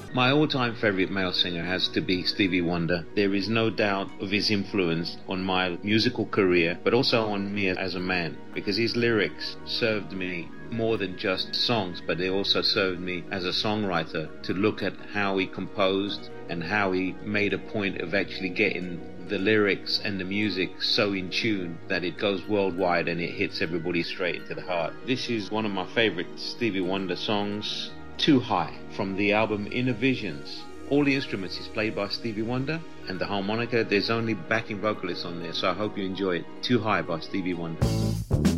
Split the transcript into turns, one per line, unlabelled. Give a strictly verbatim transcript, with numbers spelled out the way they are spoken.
My all-time favorite male singer has to be Stevie Wonder. There is no doubt of his influence on my musical career, but also on me as a man, because his lyrics served me more than just songs, but they also served me as a songwriter to look at how he composed and how he made a point of actually getting the lyrics and the music so in tune that it goes worldwide and it hits everybody straight into the heart. This is one of my favorite Stevie Wonder songs, Too High, from the album Inner Visions. All the instruments is played by Stevie Wonder, and the harmonica, there's only backing vocalists on there, so I hope you enjoy it. Too High by Stevie Wonder.